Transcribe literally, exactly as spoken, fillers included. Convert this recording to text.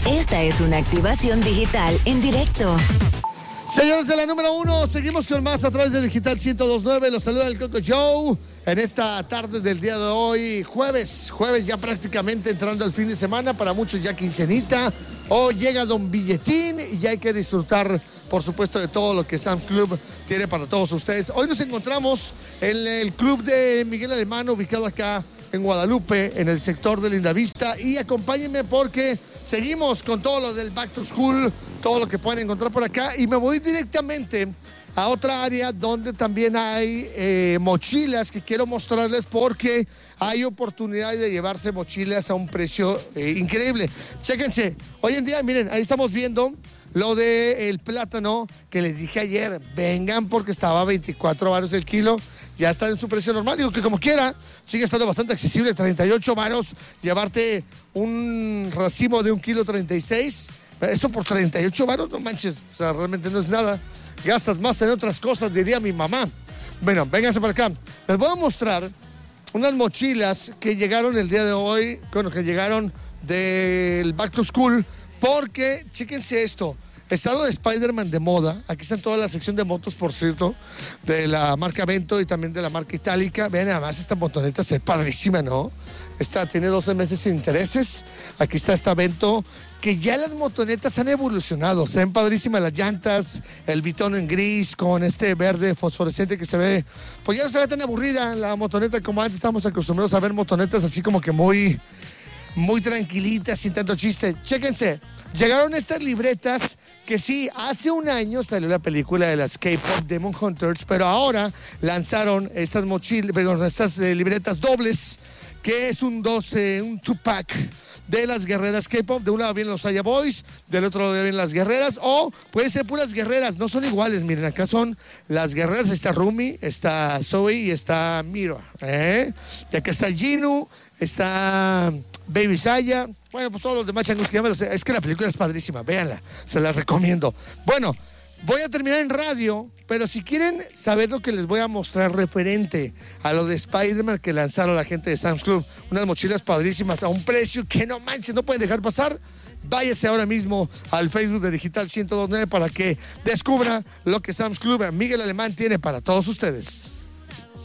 Esta es una activación digital en directo. Señores de la número uno, seguimos con más a través de Digital ciento dos punto nueve. Los saluda el Coco Joe en esta tarde del día de hoy, jueves, jueves ya prácticamente entrando al fin de semana, para muchos ya quincenita, o llega Don Billetín y ya hay que disfrutar, por supuesto, de todo lo que Sam's Club tiene para todos ustedes. Hoy nos encontramos en el club de Miguel Alemán, ubicado acá en Guadalupe, en el sector de Lindavista, y acompáñenme porque seguimos con todo lo del Back to School, todo lo que pueden encontrar por acá, y me voy directamente a otra área donde también hay eh, mochilas que quiero mostrarles porque hay oportunidad de llevarse mochilas a un precio eh, increíble. Chéquense, hoy en día, miren, ahí estamos viendo lo del plátano que les dije ayer, vengan porque estaba a veinticuatro varos el kilo, ya está en su precio normal, digo que como quiera, sigue estando bastante accesible, treinta y ocho varos, llevarte un racimo de un kilo treinta y seis, esto por treinta y ocho varos, no manches, o sea, realmente no es nada, gastas más en otras cosas, diría mi mamá. Bueno, vénganse para acá, les voy a mostrar unas mochilas que llegaron el día de hoy, bueno, que llegaron del Back to School, porque, chéquense esto, está lo de Spider-Man de moda. Aquí está toda la sección de motos, por cierto, de la marca Vento y también de la marca Itálica. Vean, además, esta motoneta se ve padrísima, ¿no? Esta tiene doce meses sin intereses. Aquí está esta Vento, que ya las motonetas han evolucionado. Se ven padrísimas las llantas, el bitón en gris con este verde fosforescente que se ve, pues ya no se ve tan aburrida la motoneta como antes. Estamos acostumbrados a ver motonetas así como que muy... muy tranquilitas, sin tanto chiste. Chéquense, llegaron estas libretas que sí, hace un año salió la película de las K-Pop Demon Hunters, pero ahora lanzaron estas mochilas, perdón, estas eh, libretas dobles, que es un doce, un two-pack de las guerreras K-Pop. De un lado vienen los Aya Boys, del otro lado vienen las guerreras, o pueden ser puras guerreras, no son iguales. Miren, acá son las guerreras, está Rumi, está Zoe y está Miro, ¿eh? Y acá está Ginu, está Baby Saya, bueno, pues todos los demás changos que ya me los sé. Es que la película es padrísima, véanla, se la recomiendo. Bueno, voy a terminar en radio, pero si quieren saber lo que les voy a mostrar referente a lo de Spider-Man que lanzaron la gente de Sam's Club, unas mochilas padrísimas a un precio que no manches, no pueden dejar pasar, váyase ahora mismo al Facebook de Digital ciento dos punto nueve para que descubra lo que Sam's Club Miguel Alemán tiene para todos ustedes.